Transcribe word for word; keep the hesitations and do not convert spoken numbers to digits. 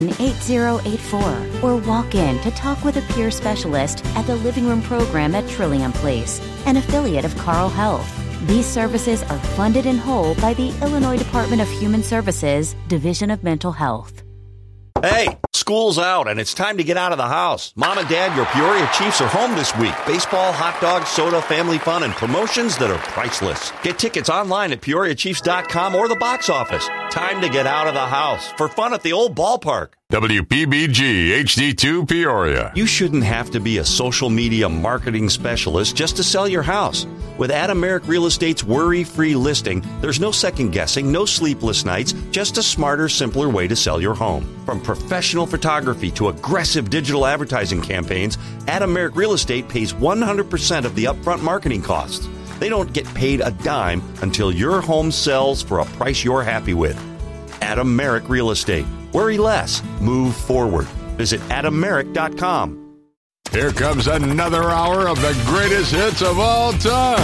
eight zero eight four or walk in to talk with a peer specialist at the Living Room program at Trillium Place, an affiliate of Carle Health. These services are funded in whole by the Illinois Department of Human Services, Division of Mental Health. Hey, school's out and it's time to get out of the house. Mom and Dad, your Peoria Chiefs are home this week. Baseball, hot dogs, soda, family fun, and promotions that are priceless. Get tickets online at peoria chiefs dot com or the box office. Time to get out of the house for fun at the old ballpark. W P B G H D two Peoria. You shouldn't have to be a social media marketing specialist just to sell your house. With Adam Merrick Real Estate's worry-free listing, there's no second-guessing, no sleepless nights, just a smarter, simpler way to sell your home. From professional photography to aggressive digital advertising campaigns, Adam Merrick Real Estate pays one hundred percent of the upfront marketing costs. They don't get paid a dime until your home sells for a price you're happy with. Adam Merrick Real Estate. Worry less. Move forward. Visit adam merrick dot com. Here comes another hour of the greatest hits of all time.